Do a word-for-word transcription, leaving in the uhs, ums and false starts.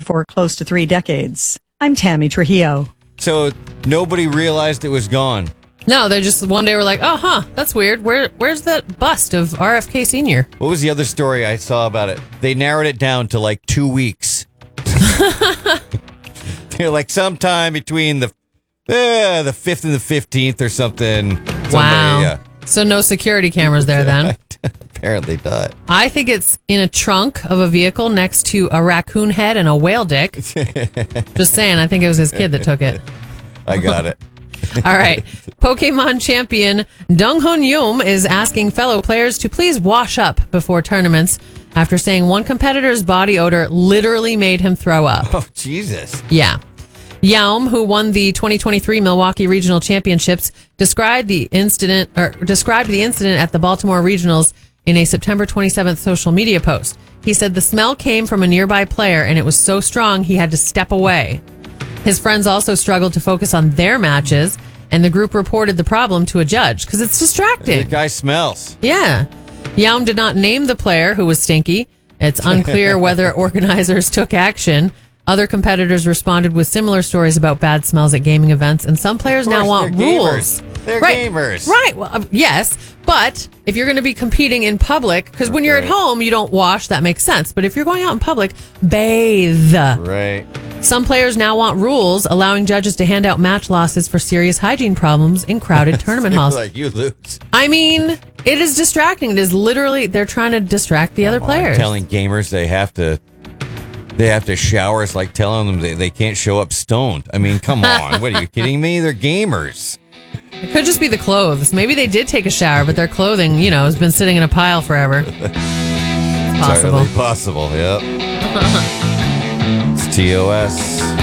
for close to three decades. I'm Tammy Trujillo. So nobody realized it was gone. No, they just one day were like, oh, huh, that's weird. Where, Where's that bust of R F K Senior? What was the other story I saw about it? They narrowed it down to like two weeks. They're like sometime between the eh, the fifth and the fifteenth or something. Somebody, Wow. yeah. So no security cameras there then? Apparently not. I think it's in a trunk of a vehicle next to a raccoon head and a whale dick. Just saying, I think it was his kid that took it. I got it. All right. Pokemon champion Dong Hun Yum is asking fellow players to please wash up before tournaments after saying one competitor's body odor literally made him throw up. Oh, Jesus. Yeah. Yaum, who won the twenty twenty-three Milwaukee Regional Championships, described the incident or described the incident at the Baltimore Regionals in a September twenty-seventh social media post. He said the smell came from a nearby player and it was so strong he had to step away. His friends also struggled to focus on their matches, and the group reported the problem to a judge because it's distracting. The guy smells. Yeah. Yaum did not name the player who was stinky. It's unclear whether organizers took action. Other competitors responded with similar stories about bad smells at gaming events, and some players now want they're rules. Gamers. They're right. gamers. Right. Well, uh, yes. But if you're going to be competing in public, because when you're at Right. home, you don't wash, that makes sense. But if you're going out in public, bathe. Right. Some players now want rules, allowing judges to hand out match losses for serious hygiene problems in crowded tournament halls. Like, you lose. I mean, it is distracting. It is literally, they're trying to distract the other Come on, players. telling gamers they have to they have to shower. It's like telling them they, they can't show up stoned. I mean, come on. What are you kidding me? They're gamers. It could just be the clothes. Maybe they did take a shower, but their clothing, you know, has been sitting in a pile forever. It's possible. Entirely possible, yep. It's T O S.